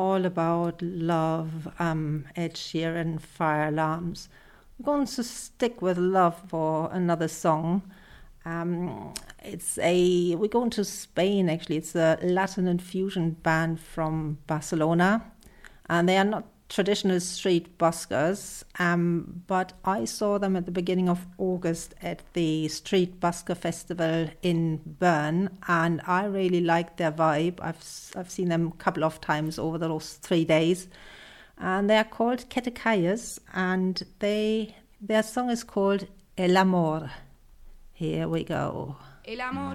All about love, Ed Sheeran, Fire Alarms. We're going to stick with love for another song. We're going to Spain actually. It's a Latin and fusion band from Barcelona, and they are not traditional street buskers, but I saw them at the beginning of August at the Street Busker Festival in Bern, and I really liked their vibe. I've seen them a couple of times over those 3 days, and they are called Ketecayes, and their song is called El Amor. Here we go. El amor